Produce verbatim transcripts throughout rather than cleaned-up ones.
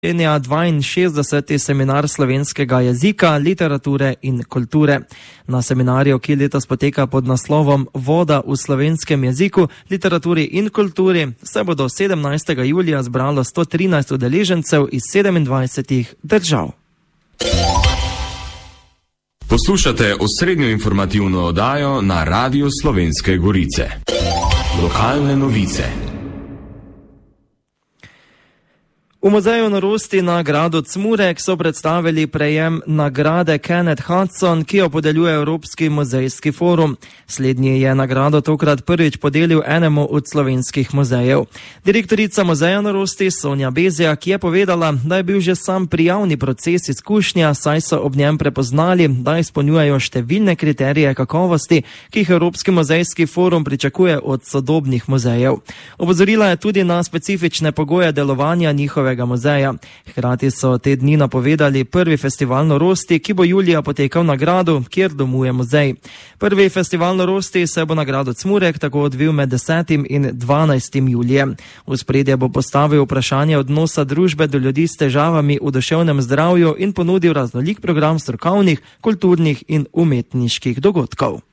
dvainšestdeseti seminar slovenskega jezika, literature in kulture. Na seminarju, ki letos poteka pod naslovom Voda v slovenskem jeziku, literaturi in kulturi, se bodo sedemnajstega julija zbralo sto trinajst udeležencev iz sedemindvajsetih držav. Poslušate osrednjo informativno oddajo na Radiu Slovenske Gorice. Lokalne novice. V Muzeju norosti na gradu Cmurek so predstavili prejem nagrade Kenneth Hudson, ki jo podeljuje Evropski muzejski forum. Slednji je nagrado tokrat prvič podelil enemu od slovenskih muzejev. Direktorica Muzeja norosti Sonja Bezjak je povedala, da je bil že sam prijavni proces izkušnja, saj so ob njem prepoznali, da izpolnjujejo številne kriterije kakovosti, ki jih Evropski muzejski forum pričakuje od sodobnih muzejev. Opozorila je tudi na specifične pogoje delovanja njihove muzeja. Hkrati so te dni napovedali prvi festival norosti, ki bo julija potekal na gradu, kjer domuje muzej. Prvi festival norosti se bo na gradu Cmurek tako odvil med desetim in dvanajstim julijem. V ospredje bo postavil vprašanje odnosa družbe do ljudi s težavami v duševnem zdravju in ponudil raznolik program strokovnih, kulturnih in umetniških dogodkov.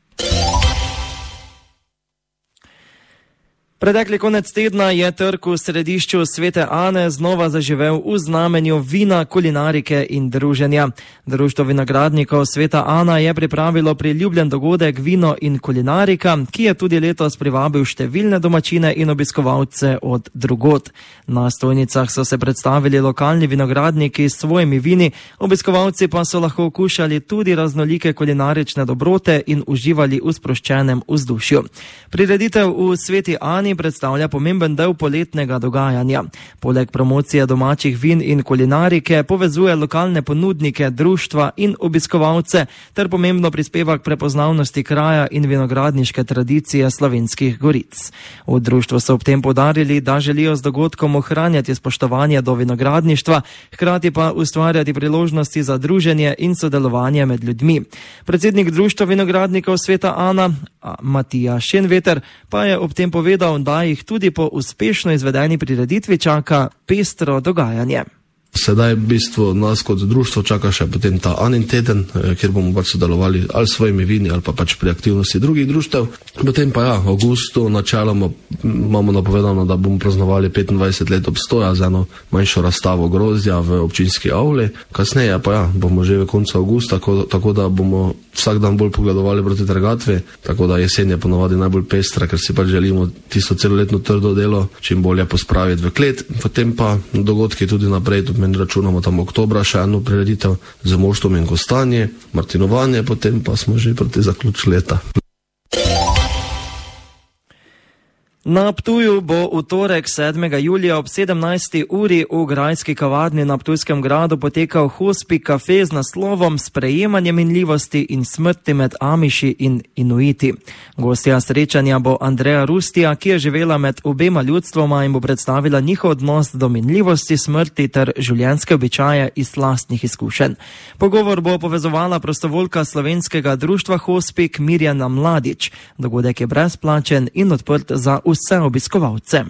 Predekli konec tedna je trg v središču Svete Ane znova zaživel v znamenju vina, kulinarike in druženja. Društvo vinogradnikov Sveta Ana je pripravilo priljubljen dogodek Vino in kulinarika, ki je tudi letos privabil številne domačine in obiskovalce od drugod. Na stojnicah so se predstavili lokalni vinogradniki s svojimi vini, obiskovalci pa so lahko okušali tudi raznolike kulinarične dobrote in uživali v sproščenem vzdušju. Prireditev v Sveti Ani predstavlja pomemben del poletnega dogajanja. Poleg promocije domačih vin in kulinarike povezuje lokalne ponudnike, društva in obiskovalce ter pomembno prispeva k prepoznavnosti kraja in vinogradniške tradicije Slovenskih Goric. V društvu so ob tem poudarili, da želijo z dogodkom ohranjati spoštovanje do vinogradništva, hkrati pa ustvarjati priložnosti za druženje in sodelovanje med ljudmi. Predsednik Društva vinogradnikov Sveta Ana, Matija Šenveter, pa je ob tem povedal, da jih tudi po uspešno izvedeni prireditvi čaka pestro dogajanje. Sedaj v bistvu nas kot društvo čaka še potem ta Anin teden, kjer bomo pač sodelovali ali s svojimi vini ali pa pač pri aktivnosti drugih društev. Potem pa ja, v avgustu načeloma imamo napovedano, da bomo praznovali petindvajset let obstoja z eno manjšo razstavo grozdja v občinski avli. Kasneje pa ja, bomo že v koncu avgusta, tako, tako da bomo vsak dan bolj pogledovali proti trgatvi, tako da jesen je ponovadi najbolj pestra, ker si pač želimo tisto celoletno trdo delo čim bolje pospraviti v klet. Potem pa dogodki tudi naprej, tudi meni računamo tam oktobra še eno prireditev z moštvom in gostanje, martinovanje, potem pa smo že proti zaključ leta. Na Ptuju bo v torek sedmega julija ob sedemnajsti uri v grajski kavarni na Ptujskem gradu potekal Hospic kafe z naslovom Sprejemanje minljivosti in smrti med Amiši in Inuiti. Gostja srečanja bo Andreja Rustija, ki je živela med obema ljudstvoma in bo predstavila njihov odnos do minljivosti, smrti ter življenjske običaje iz lastnih izkušenj. Pogovor bo povezovala prostovoljka slovenskega društva Hospic Mirjana Mladić. Dogodek je brezplačen in odprt za vse obiskovalce.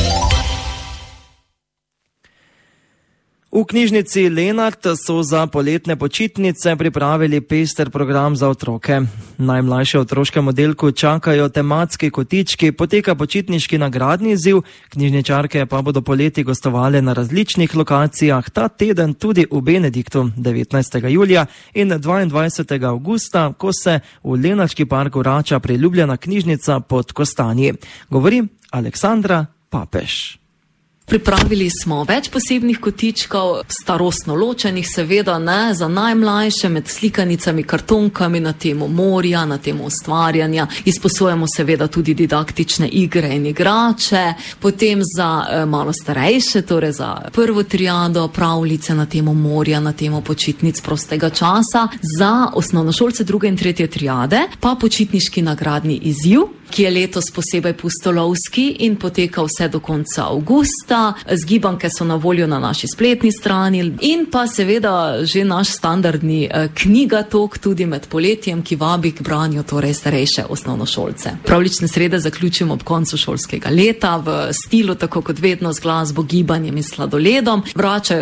V knjižnici Lenart so za poletne počitnice pripravili pester program za otroke. Najmlajše otroškem oddelku čakajo tematski kotički, poteka počitniški nagradni izziv, knjižničarke pa bodo poleti gostovali na različnih lokacijah, ta teden tudi v Benediktu devetnajstega julija in dvaindvajsetega avgusta, ko se v Lenarški park vrača priljubljena knjižnica Pod Kostanji. Govori Aleksandra Papež. Pripravili smo več posebnih kotičkov, starostno ločenih seveda, ne, za najmlajše med slikanicami, kartonkami na temo morja, na temo ustvarjanja. Izposojamo seveda tudi didaktične igre in igrače, potem za eh, malo starejše, torej za prvo triado, pravljice na temo morja, na temo počitnic prostega časa, za osnovnošolce druge in tretje triade, pa počitniški nagradni izziv, ki je letos posebej pustolovski in poteka vse do konca avgusta. leta, zgibanke so na voljo na naši spletni strani in pa seveda že naš standardni knjigatok tudi med poletjem, ki vabi k branju torej starejše osnovnošolce. Pravlične srede zaključimo ob koncu šolskega leta v stilu, tako kot vedno, z glasbo, gibanjem in sladoledom. Vračajo